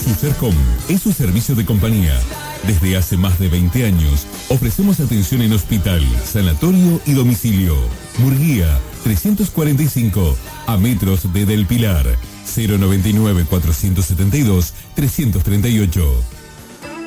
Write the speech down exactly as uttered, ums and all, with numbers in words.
Fusercom es su servicio de compañía. Desde hace más de veinte años ofrecemos atención en hospital, sanatorio y domicilio. Murguía trescientos cuarenta y cinco, a metros de Del Pilar. cero noventa y nueve, cuatrocientos setenta y dos, trescientos treinta y ocho.